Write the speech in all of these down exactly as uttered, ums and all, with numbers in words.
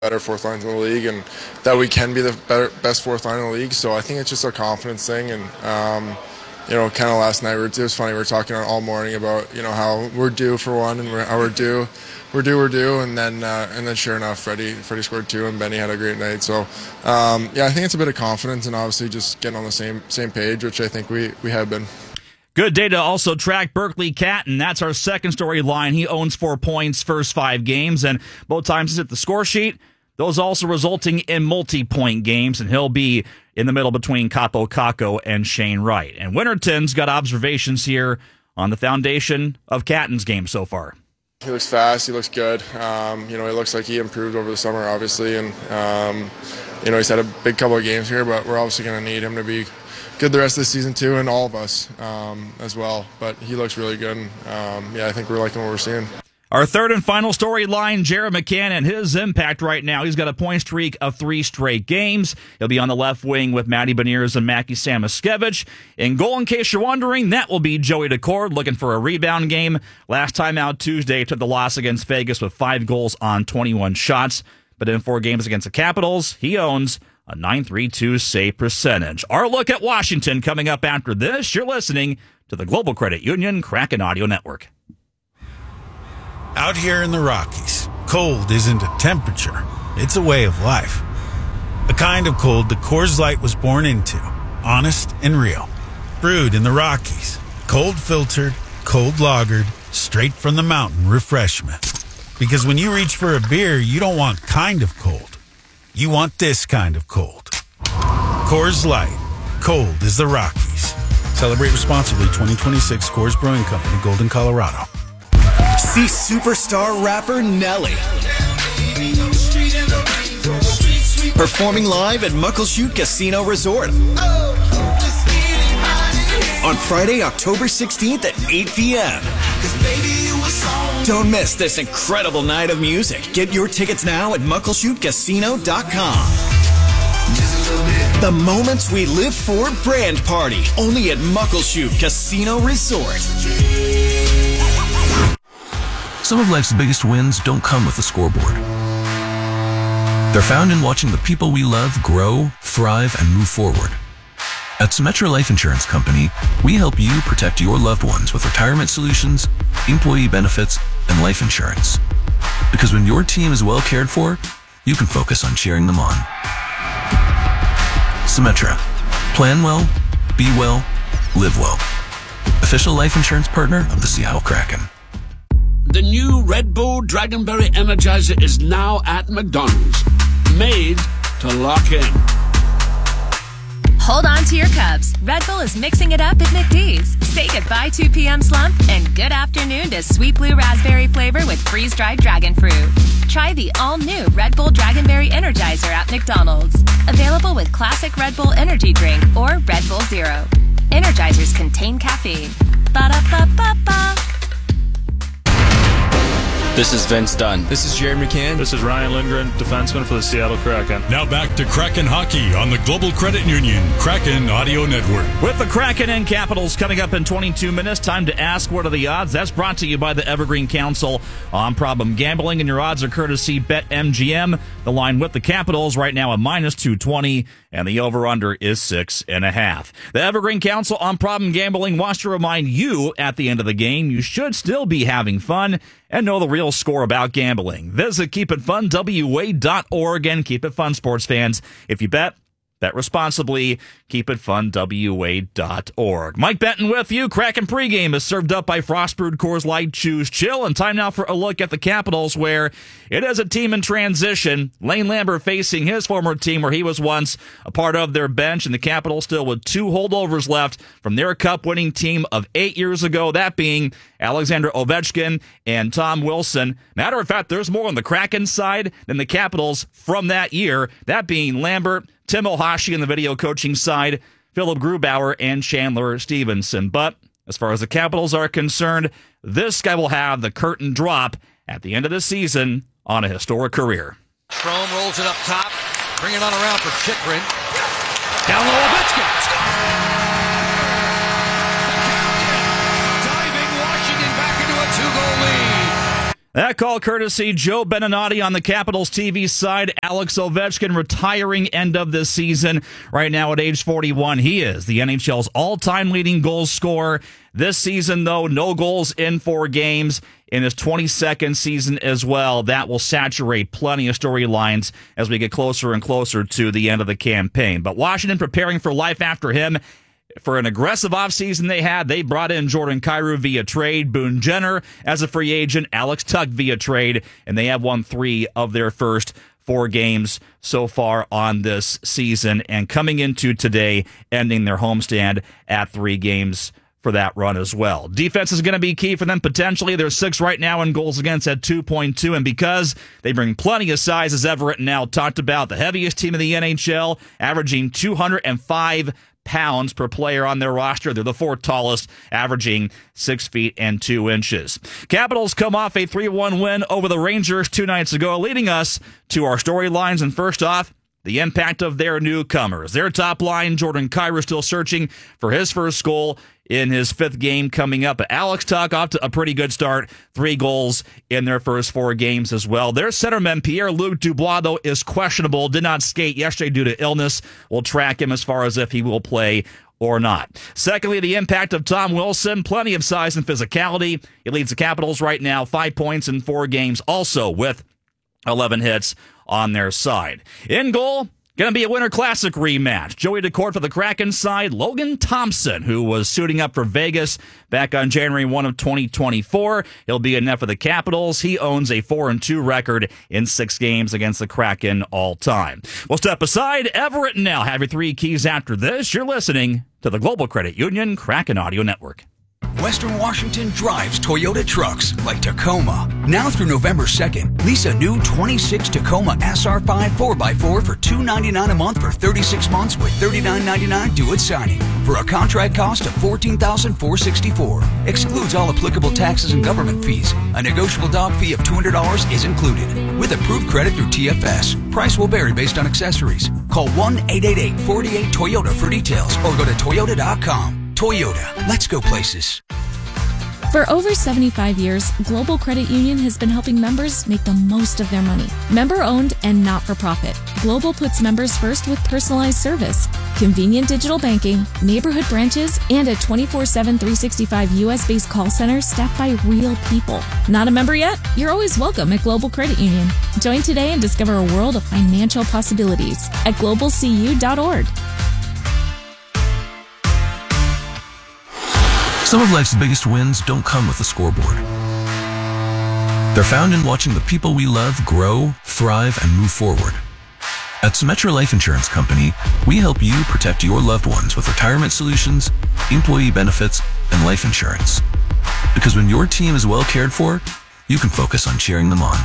better fourth lines in the league and that we can be the better, best fourth line in the league. So I think it's just a confidence thing. And, um, you know, kind of last night, we were, it was funny, we were talking all morning about, you know, how we're due for one and we're, how we're due, we're due, we're due. And then, uh, and then sure enough, Freddie, Freddie scored two and Benny had a great night. So, um, yeah, I think it's a bit of confidence and obviously just getting on the same, same page, which I think we, we have been. Good day to also track Berkly Catton. That's our second storyline. He owns four points first five games, and both times he's at the score sheet. Those also resulting in multi-point games, and he'll be in the middle between Capo Caco and Shane Wright. And Winterton's got observations here on the foundation of Catton's game so far. He looks fast. He looks good. Um, you know, he looks like he improved over the summer, obviously, and um, you know, he's had a big couple of games here, but we're obviously going to need him to be good the rest of the season too, and all of us um, as well. But he looks really good. And, um, yeah, I think we're liking what we're seeing. Our third and final storyline, Jared McCann and his impact right now. He's got a point streak of three straight games. He'll be on the left wing with Matty Beniers and Mackie Samoskevich. In goal, in case you're wondering, that will be Joey Decord looking for a rebound game. Last time out Tuesday, took the loss against Vegas with five goals on twenty-one shots. But in four games against the Capitals, he owns a nine three two save percentage. Our look at Washington coming up after this. You're listening to the Global Credit Union Kraken Audio Network. Out here in the Rockies, cold isn't a temperature, it's a way of life. A kind of cold the Coors Light was born into, honest and real. Brewed in the Rockies, cold filtered, cold lagered, straight from the mountain refreshment. Because when you reach for a beer, you don't want kind of cold. You want this kind of cold. Coors Light, cold as the Rockies. Celebrate responsibly. twenty twenty-six Coors Brewing Company, Golden, Colorado. See superstar rapper Nelly performing live at Muckleshoot Casino Resort on Friday, October sixteenth at eight p.m. Don't miss this incredible night of music. Get your tickets now at muckleshoot casino dot com. The moments we live for brand party, only at Muckleshoot Casino Resort. Some of life's biggest wins don't come with a scoreboard. They're found in watching the people we love grow, thrive, and move forward. At Symetra Life Insurance Company, we help you protect your loved ones with retirement solutions, employee benefits, and life insurance. Because when your team is well cared for, you can focus on cheering them on. Symetra. Plan well, be well, live well. Official life insurance partner of the Seattle Kraken. The new Red Bull Dragonberry Energizer is now at McDonald's. Made to lock in. Hold on to your cups. Red Bull is mixing it up at McD's. Say goodbye two p.m. slump and good afternoon to sweet blue raspberry flavor with freeze-dried dragon fruit. Try the all-new Red Bull Dragonberry Energizer at McDonald's. Available with classic Red Bull energy drink or Red Bull Zero. Energizers contain caffeine. Ba-da-ba-ba-ba. This is Vince Dunn. This is Jared McCann. This is Ryan Lindgren, defenseman for the Seattle Kraken. Now back to Kraken Hockey on the Global Credit Union Kraken Audio Network. With the Kraken and Capitals coming up in twenty-two minutes, time to ask what are the odds. That's brought to you by the Evergreen Council on Problem Gambling, and your odds are courtesy BetMGM. The line with the Capitals right now at minus two twenty, and the over-under is six and a half. The Evergreen Council on Problem Gambling wants to remind you at the end of the game you should still be having fun and know the real score about gambling. Visit keep it fun w a dot org and keep it fun, sports fans. If you bet, bet responsibly. keep it fun w a dot org. Mike Benton with you. Kraken pregame is served up by Frost Brewed Coors Light. Choose chill. And time now for a look at the Capitals, where it is a team in transition. Lane Lambert facing his former team where he was once a part of their bench, and the Capitals still with two holdovers left from their cup-winning team of eight years ago, that being Alexander Ovechkin and Tom Wilson. Matter of fact, there's more on the Kraken side than the Capitals from that year, that being Lambert, Tim Ohashi on the video coaching side, Philip Grubauer, and Chandler Stevenson. But as far as the Capitals are concerned, this guy will have the curtain drop at the end of the season on a historic career. Strome rolls it up top, bring it on around for Chychrun. Down low, Ovechkin. Diving Washington back into a two-goal lead. That call courtesy Joe Beninati on the Capitals T V side. Alex Ovechkin retiring end of this season. Right now at age forty-one, he is the N H L's all-time leading goal scorer. This season, though, no goals in four games in his twenty-second season as well. That will saturate plenty of storylines as we get closer and closer to the end of the campaign. But Washington preparing for life after him. For an aggressive offseason they had, they brought in Jordan Kyrou via trade, Boone Jenner as a free agent, Alex Tuch via trade, and they have won three of their first four games so far on this season, and coming into today, ending their homestand at three games for that run as well. Defense is going to be key for them potentially. They're sixth right now in goals against at two point two, and because they bring plenty of size, as Everett now talked about, the heaviest team in the N H L, averaging two hundred five pounds per player on their roster. They're the fourth tallest, averaging six feet and two inches. Capitals come off a three one win over the Rangers two nights ago, leading us to our storylines. And first off, the impact of their newcomers. Their top line, Jordan Kyrou, still searching for his first goal in his fifth game coming up. Alex Tuch off to a pretty good start. Three goals in their first four games as well. Their centerman, Pierre-Luc Dubois, though, is questionable. Did not skate yesterday due to illness. We'll track him as far as if he will play or not. Secondly, the impact of Tom Wilson. Plenty of size and physicality. He leads the Capitals right now. Five points in four games, also with eleven hits on their side. In goal, going to be a Winter Classic rematch. Joey Daccord for the Kraken side. Logan Thompson, who was suiting up for Vegas back on January first of twenty twenty-four. He'll be in net for the Capitals. He owns a four and two record in six games against the Kraken all time. We'll step aside. Everett now have your three keys after this. You're listening to the Global Credit Union Kraken Audio Network. Western Washington drives Toyota trucks like Tacoma. Now through November second, lease a new twenty-six Tacoma S R five four by four for two hundred ninety-nine dollars a month for thirty-six months with thirty-nine ninety-nine due at signing for a contract cost of fourteen thousand four hundred sixty-four dollars. Excludes all applicable taxes and government fees. A negotiable dog fee of two hundred dollars is included. With approved credit through T F S. Price will vary based on accessories. Call one eight eight eight, four eight Toyota for details or go to toyota dot com. Toyota, let's go places. For over seventy-five years, Global Credit Union has been helping members make the most of their money. Member-owned and not-for-profit, Global puts members first with personalized service, convenient digital banking, neighborhood branches, and a twenty-four seven, three sixty-five U S-based call center staffed by real people. Not a member yet? You're always welcome at Global Credit Union. Join today and discover a world of financial possibilities at global c u dot org. Some of life's biggest wins don't come with a scoreboard. They're found in watching the people we love grow, thrive, and move forward. At Symetra Life Insurance Company, we help you protect your loved ones with retirement solutions, employee benefits, and life insurance. Because when your team is well cared for, you can focus on cheering them on.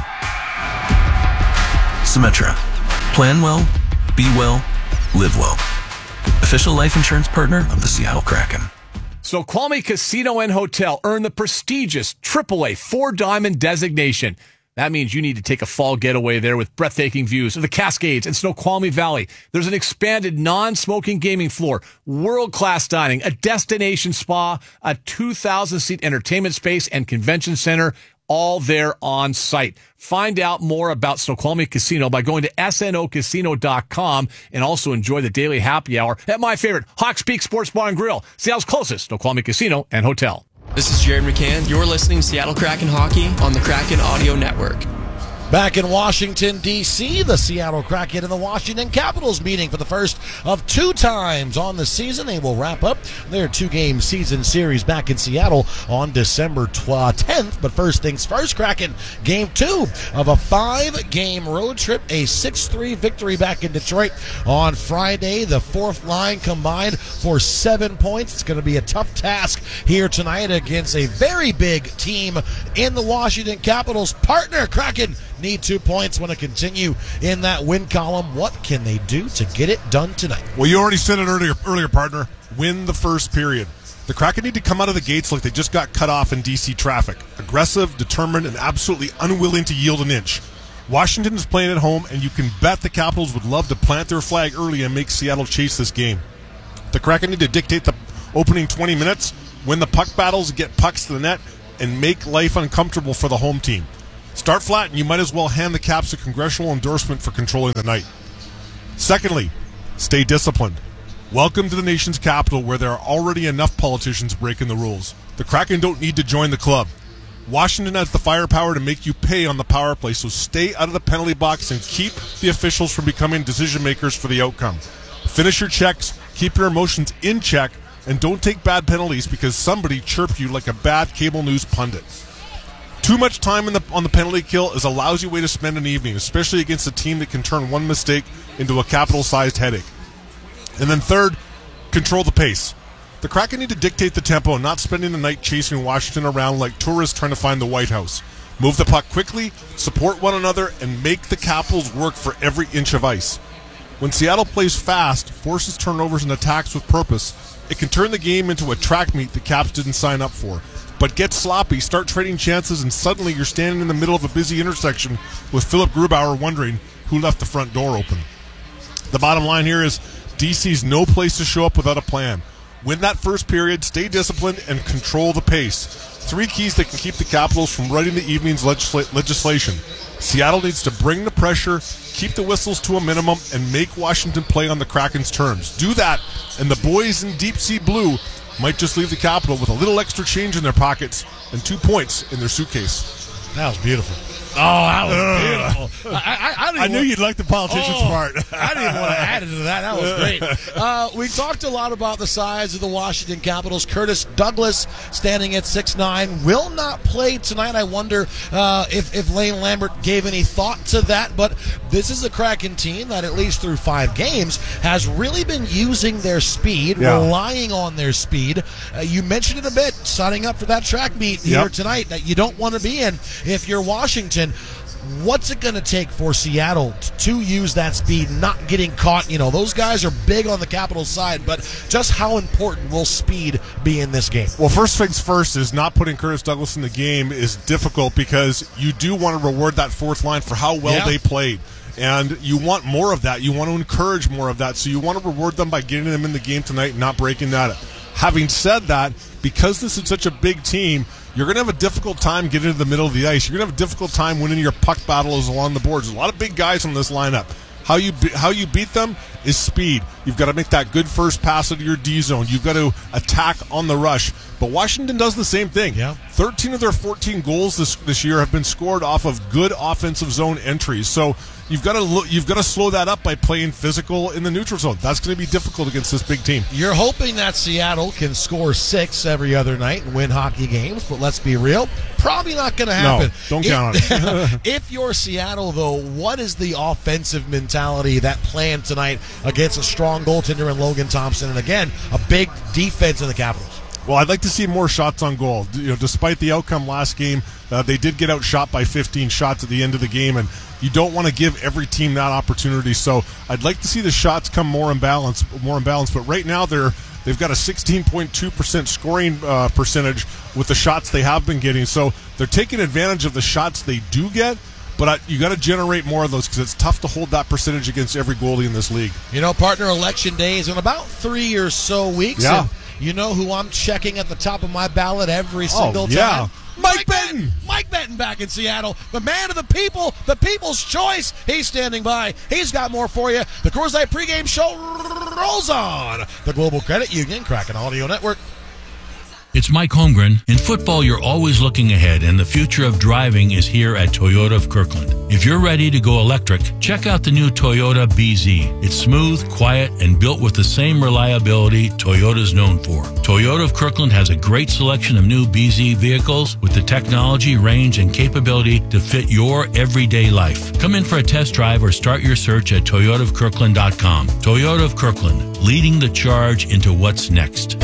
Symetra. Plan well, be well, live well. Official life insurance partner of the Seattle Kraken. Snoqualmie Casino and Hotel earned the prestigious triple A Four Diamond designation. That means you need to take a fall getaway there with breathtaking views of the Cascades and Snoqualmie Valley. There's an expanded non-smoking gaming floor, world-class dining, a destination spa, a two thousand seat entertainment space and convention center, all there on site. Find out more about Snoqualmie Casino by going to S N O casino dot com and also enjoy the daily happy hour at my favorite, Hawks Peak Sports Bar and Grill, Seattle's closest Snoqualmie Casino and Hotel. This is Jared McCann. You're listening to Seattle Kraken Hockey on the Kraken Audio Network. Back in Washington, D C, the Seattle Kraken and the Washington Capitals meeting for the first of two times on the season. They will wrap up their two-game season series back in Seattle on December tenth. But first things first, Kraken, game two of a five-game road trip, a six three victory back in Detroit on Friday. The fourth line combined for seven points. It's going to be a tough task here tonight against a very big team in the Washington Capitals. Partner, Kraken need two points, want to continue in that win column. What can they do to get it done tonight? Well, you already said it earlier, earlier, partner. Win the first period. The Kraken need to come out of the gates like they just got cut off in D C traffic. Aggressive, determined, and absolutely unwilling to yield an inch. Washington is playing at home, and you can bet the Capitals would love to plant their flag early and make Seattle chase this game. The Kraken need to dictate the opening twenty minutes, win the puck battles, get pucks to the net, and make life uncomfortable for the home team. Start flat, and you might as well hand the Caps a congressional endorsement for controlling the night. Secondly, stay disciplined. Welcome to the nation's capital, where there are already enough politicians breaking the rules. The Kraken don't need to join the club. Washington has the firepower to make you pay on the power play, so stay out of the penalty box and keep the officials from becoming decision makers for the outcome. Finish your checks, keep your emotions in check, and don't take bad penalties because somebody chirped you like a bad cable news pundit. Too much time in the, on the penalty kill is a lousy way to spend an evening, especially against a team that can turn one mistake into a capital-sized headache. And then third, control the pace. The Kraken need to dictate the tempo and not spending the night chasing Washington around like tourists trying to find the White House. Move the puck quickly, support one another, and make the Capitals work for every inch of ice. When Seattle plays fast, forces turnovers and attacks with purpose, it can turn the game into a track meet the Caps didn't sign up for. But get sloppy, start trading chances, and suddenly you're standing in the middle of a busy intersection with Philip Grubauer wondering who left the front door open. The bottom line here is D C's no place to show up without a plan. Win that first period, stay disciplined, and control the pace. Three keys that can keep the Capitals from writing the evening's legisla- legislation. Seattle needs to bring the pressure, keep the whistles to a minimum, and make Washington play on the Kraken's terms. Do that, and the boys in Deep Sea Blue might just leave the Capital with a little extra change in their pockets and two points in their suitcase. That was beautiful. Oh, that was beautiful. I, I, I, didn't I knew want, you'd like the politician's oh, part. I didn't want to add it to that. That was great. Uh, we talked a lot about the size of the Washington Capitals. Curtis Douglas, standing at six nine, will not play tonight. I wonder uh, if, if Lane Lambert gave any thought to that. But this is a Kraken team that, at least through five games, has really been using their speed, yeah. relying on their speed. Uh, you mentioned it a bit, signing up for that track meet here yep. tonight that you don't want to be in if you're Washington. What's it going to take for Seattle to use that speed, not getting caught? You know, those guys are big on the Capitals side, but just how important will speed be in this game? Well, first things first is not putting Curtis Douglas in the game is difficult because you do want to reward that fourth line for how well yeah. they played. And you want more of that. You want to encourage more of that. So you want to reward them by getting them in the game tonight and not breaking that up. Having said that, because this is such a big team, you're going to have a difficult time getting to the middle of the ice. You're going to have a difficult time winning your puck battles along the boards. There's a lot of big guys on this lineup. How you be, how you beat them is speed. You've got to make that good first pass into your D zone. You've got to attack on the rush. But Washington does the same thing. Yeah. thirteen of their fourteen goals this this year have been scored off of good offensive zone entries. So you've got to look, you've got to slow that up by playing physical in the neutral zone. That's going to be difficult against this big team. You're hoping that Seattle can score six every other night and win hockey games, but let's be real, probably not going to happen. No, don't count if, on it. If you're Seattle, though, what is the offensive mentality, that plan tonight against a strong goaltender in Logan Thompson, and again, a big defense in the Capitals? Well, I'd like to see more shots on goal. You know, despite the outcome last game, uh, they did get outshot by fifteen shots at the end of the game, and you don't want to give every team that opportunity. So I'd like to see the shots come more in balance, more in balance. But right now, they're they've got a sixteen point two percent scoring uh, percentage with the shots they have been getting. So they're taking advantage of the shots they do get. But I, you got to generate more of those because it's tough to hold that percentage against every goalie in this league. You know, partner, election day is in about three or so weeks. Yeah. And you know who I'm checking at the top of my ballot every single oh, yeah. time? Mike Benton. Mike Benton back in Seattle. The man of the people, the people's choice. He's standing by. He's got more for you. The Coors Light pregame show rolls on. The Global Credit Union, Kraken Audio Network. It's Mike Holmgren. In football, you're always looking ahead, and the future of driving is here at Toyota of Kirkland. If you're ready to go electric, check out the new Toyota B Z. It's smooth, quiet, and built with the same reliability Toyota's known for. Toyota of Kirkland has a great selection of new B Z vehicles with the technology, range, and capability to fit your everyday life. Come in for a test drive or start your search at toyota of kirkland dot com. Toyota of Kirkland, leading the charge into what's next.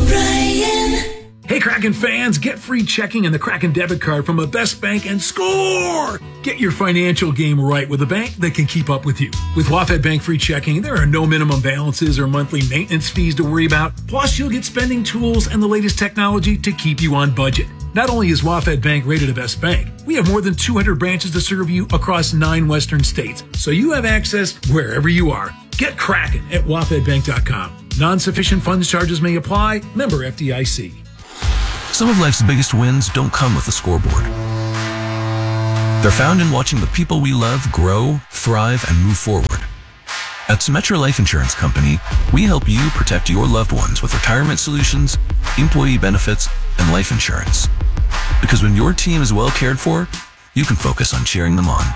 Hey, Kraken fans, get free checking and the Kraken debit card from a Best Bank and score! Get your financial game right with a bank that can keep up with you. With WaFd Bank free checking, there are no minimum balances or monthly maintenance fees to worry about. Plus, you'll get spending tools and the latest technology to keep you on budget. Not only is WaFd Bank rated a Best Bank, we have more than two hundred branches to serve you across nine western states, so you have access wherever you are. Get Kraken at wafed bank dot com. Non-sufficient funds charges may apply. Member F D I C. Some of life's biggest wins don't come with a scoreboard. They're found in watching the people we love grow, thrive, and move forward. At Symetra Life Insurance Company, we help you protect your loved ones with retirement solutions, employee benefits, and life insurance. Because when your team is well cared for, you can focus on cheering them on.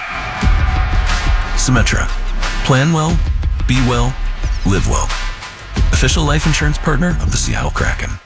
Symetra. Plan well, be well, live well. Official life insurance partner of the Seattle Kraken.